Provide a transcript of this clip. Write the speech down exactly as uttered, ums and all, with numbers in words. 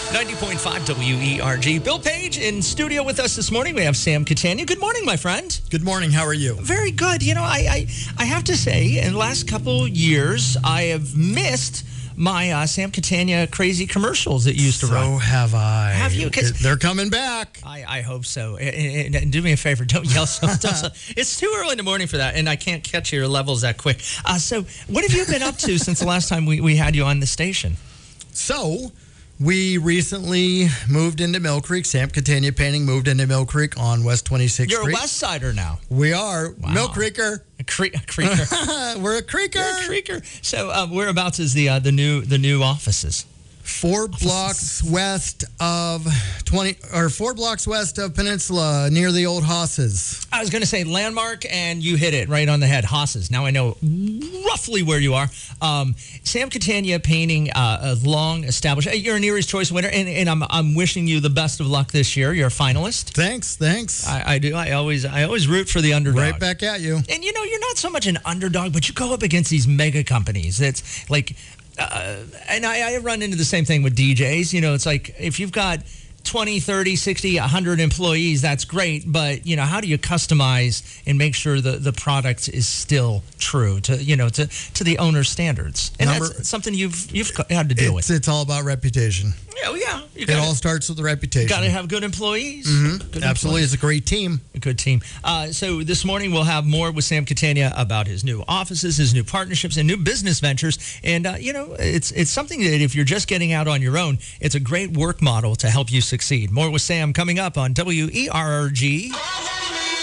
ninety point five W E R G. Bill Page in studio with us this morning. We have Sam Catania. Good morning, my friend. Good morning. How are you? Very good. You know, I I, I have to say, in the last couple years, I have missed my uh, Sam Catania crazy commercials that used to so run. So have I. Have you? They're coming back. I, I hope so. And, and do me a favor. Don't yell so much. It's too early in the morning for that, and I can't catch your levels that quick. Uh, so what have you been up to since the last time we, we had you on the station? So... we recently moved into Mill Creek. Sam Catania Painting moved into Mill Creek on West twenty-sixth You're Street. You're a West Sider now. We are. Wow. Mill Creeker. A, cre- a creeker. We're a creeker. You're a creeker. So um, whereabouts is the uh, the new the new offices? Four blocks west of twenty, or four blocks west of Peninsula, near the old Hosses. I was going to say Landmark, and you hit it right on the head. Hosses. Now I know roughly where you are. Um, Sam Catania Painting, uh, a long established. You're an Erie's Choice winner, and, and I'm I'm wishing you the best of luck this year. You're a finalist. Thanks, thanks. I, I do. I always I always root for the underdog. Right back at you. And you know, you're not so much an underdog, but you go up against these mega companies. That's like. Uh, and I, I run into the same thing with D Js. You know, it's like if you've got twenty, thirty, sixty, one hundred employees, that's great. But, you know, how do you customize and make sure the, the product is still true to, you know, to, to the owner's standards? And Number, that's something you've you've had to deal it's, with. It's all about reputation. Yeah, well, yeah. You gotta, it all starts with the reputation. Got to have good employees. Mm-hmm. Good Absolutely. employees. It's a great team. A good team. Uh, so this morning we'll have more with Sam Catania about his new offices, his new partnerships, and new business ventures. And, uh, you know, it's it's something that if you're just getting out on your own, it's a great work model to help you succeed. More with Sam coming up on W E R G.